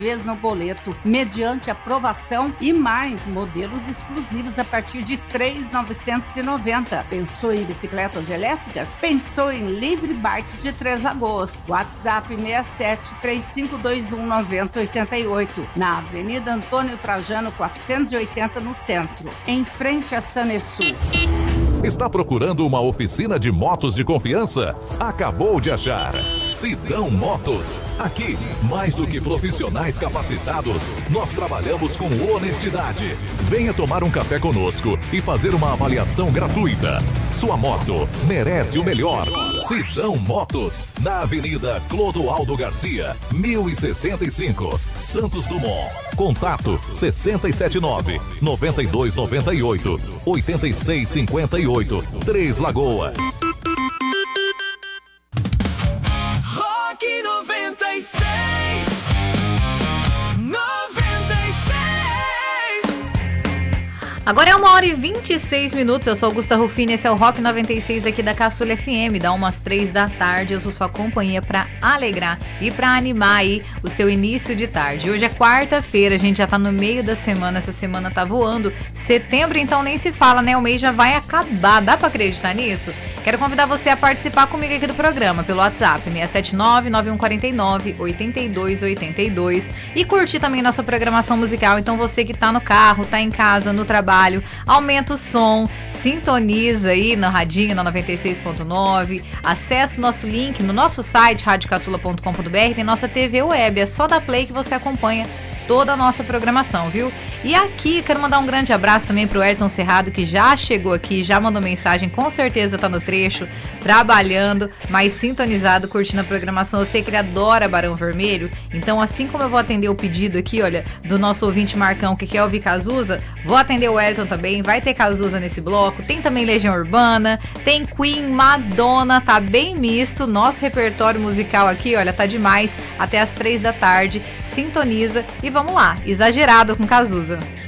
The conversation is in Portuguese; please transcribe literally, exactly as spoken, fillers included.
vezes no boleto, mediante aprovação e mais modelos exclusivos a partir de três mil novecentos e noventa. Pensou em bicicletas elétricas? Pensou em Livre Bikes de Três Lagoas. WhatsApp seis sete três cinco dois um nove zero oito oito, na Avenida Antônio Trajano quatrocentos e oitenta, no centro, em frente a Sanesul. Está procurando uma oficina de motos de confiança? Acabou de achar. Sidão Motos. Aqui, mais do que profissionais capacitados, nós trabalhamos com honestidade. Venha tomar um café conosco e fazer uma avaliação gratuita. Sua moto merece o melhor. Sidão Motos, na Avenida Clodoaldo Garcia, mil e sessenta e cinco, Santos Dumont. Contato sessenta e sete nove, noventa e dois noventa e oito, oitenta e seis cinquenta e oito, Três Lagoas. Rock noventa e seis, noventa e seis. Agora é uma hora e vinte e seis minutos, eu sou Augusta Rufini, esse é o Rock noventa e seis aqui da Caçula F M, dá umas três da tarde, eu sou sua companhia pra alegrar e pra animar aí o seu início de tarde. Hoje é quarta-feira, a gente já tá no meio da semana, essa semana tá voando, setembro então nem se fala, né, o mês já vai acabar, dá pra acreditar nisso? Quero convidar você a participar comigo aqui do programa pelo WhatsApp seis sete nove, nove um quatro nove, oito dois oito dois e curtir também nossa programação musical, então você que tá no carro, tá em casa, no trabalho, aumenta o som, sintoniza aí no radinho na noventa e seis ponto nove, acesse o nosso link no nosso site rádio caçula ponto com ponto b r, tem nossa T V web, é só dar play que você acompanha toda a nossa programação, viu? E aqui, quero mandar um grande abraço também pro Ayrton Cerrado, que já chegou aqui, já mandou mensagem, com certeza tá no trecho, trabalhando, mas sintonizado, curtindo a programação. Eu sei que ele adora Barão Vermelho, então assim como eu vou atender o pedido aqui, olha, do nosso ouvinte Marcão, que quer ouvir Cazuza, vou atender o Ayrton também, vai ter Cazuza nesse bloco, tem também Legião Urbana, tem Queen, Madonna, tá bem misto, nosso repertório musical aqui, olha, tá demais, até as três da tarde, sintoniza e vamos lá, exagerado com Cazuza.